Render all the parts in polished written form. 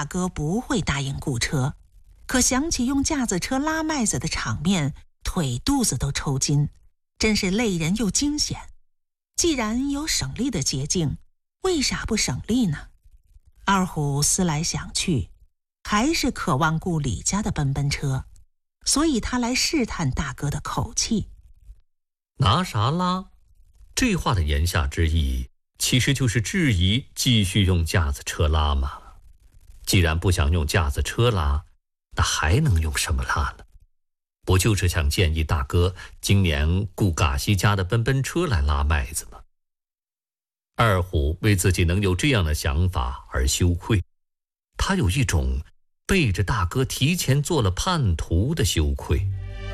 大哥不会答应雇车，可想起用架子车拉麦子的场面，腿肚子都抽筋，真是累人又惊险。既然有省力的捷径，为啥不省力呢？二虎思来想去，还是渴望雇李家的奔奔车，所以他来试探大哥的口气。 拿啥拉？这话的言下之意，其实就是质疑继续用架子车拉嘛。既然不想用架子车拉，那还能用什么拉呢？不就是想建议大哥今年雇嘎西家的奔奔车来拉麦子吗？二虎为自己能有这样的想法而羞愧，他有一种背着大哥提前做了叛徒的羞愧。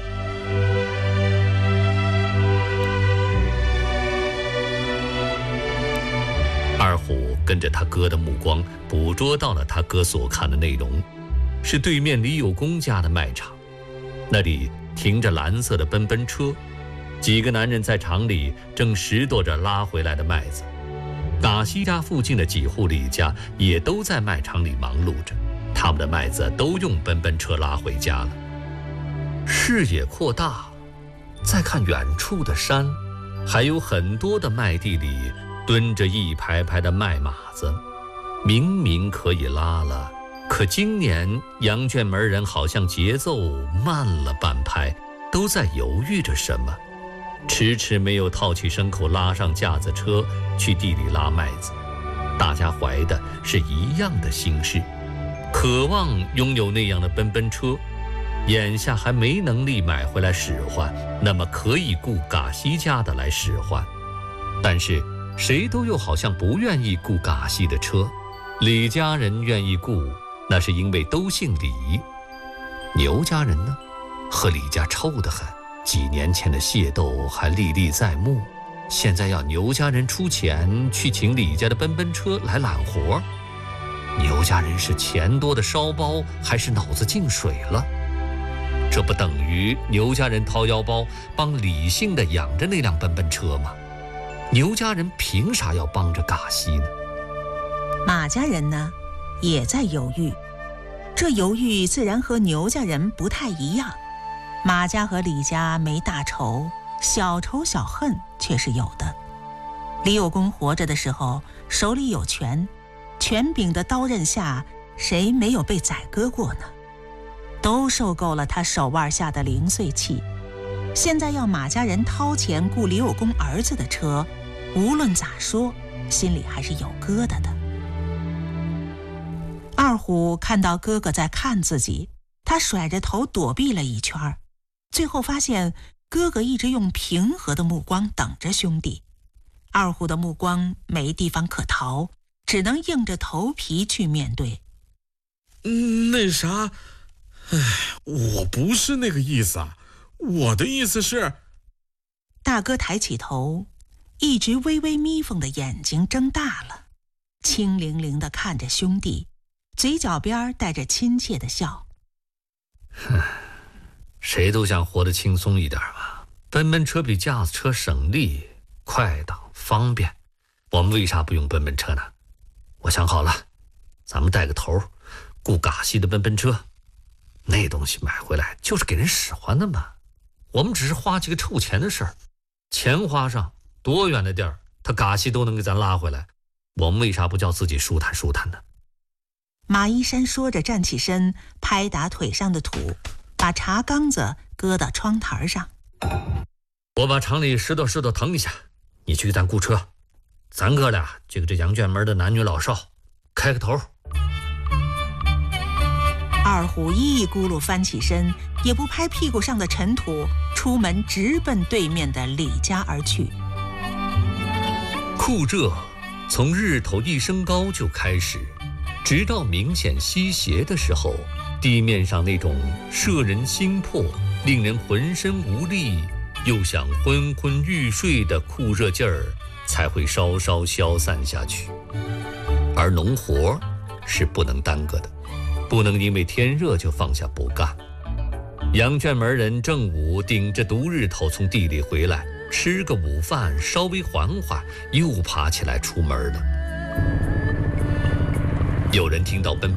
二虎跟着他哥的目光捕捉到了他哥所看的内容，是对面李有功家的卖场，那里停着蓝色的奔奔车，几个男人在场里正拾掇着拉回来的麦子。嘎西家附近的几户李家也都在卖场里忙碌着，他们的麦子都用奔奔车拉回家了。视野扩大，再看远处的山，还有很多的麦地里蹲着一排排的麦马子，明明可以拉了，可今年羊圈门人好像节奏慢了半拍，都在犹豫着什么，迟迟没有套起牲口拉上架子车去地里拉麦子。大家怀的是一样的心事，渴望拥有那样的奔奔车，眼下还没能力买回来使唤，那么可以雇嘎西家的来使唤。但是谁都又好像不愿意雇嘎西的车，李家人愿意雇，那是因为都姓李。牛家人呢，和李家臭得很，几年前的械斗还历历在目，现在要牛家人出钱去请李家的奔奔车来揽活，牛家人是钱多的烧包，还是脑子进水了？这不等于牛家人掏腰包帮李姓的养着那辆奔奔车吗？牛家人凭啥要帮着嘎西呢？ 马家人呢，也在犹豫，这犹豫自然和牛家人不太一样。马家和李家没大仇，小仇小恨却是有的。李有功活着的时候手里有权，权柄的刀刃下谁没有被宰割过呢？都受够了他手腕下的零碎气，现在要马家人掏钱雇李有功儿子的车，无论咋说心里还是有疙瘩的。二虎看到哥哥在看自己，他甩着头躲避了一圈，最后发现哥哥一直用平和的目光等着兄弟。二虎的目光没地方可逃，只能硬着头皮去面对。 那啥，我不是那个意思啊，我的意思是…… 大哥抬起头，一直微微眯缝的眼睛睁大了，清凌凌地看着兄弟，嘴角边带着亲切的笑。 谁都想活得轻松一点吧，奔奔车比架子车省力、快当、方便，我们为啥不用奔奔车呢？我想好了，咱们带个头，雇嘎西的奔奔车，那东西买回来就是给人使唤的嘛，我们只是花几个臭钱的事儿，钱花上，多远的地儿他嘎西都能给咱拉回来，我们为啥不叫自己舒坦舒坦呢？ 马一山说着站起身，拍打腿上的土，把茶缸子搁到窗台上。 我把厂里拾掇拾掇腾一下，你去给咱雇车，咱哥俩这个这羊圈门的男女老少开个头。 二虎一咕噜翻起身，也不拍屁股上的尘土，出门直奔对面的李家而去。 酷热从日头一升高就开始，直到明显西斜的时候，地面上那种摄人心魄、令人浑身无力又想昏昏欲睡的酷热劲儿才会稍稍消散下去。而农活是不能耽搁的，不能因为天热就放下不干。羊圈门人正午顶着毒日头从地里回来，吃个午饭稍微缓缓，又爬起来出门了。有人听到奔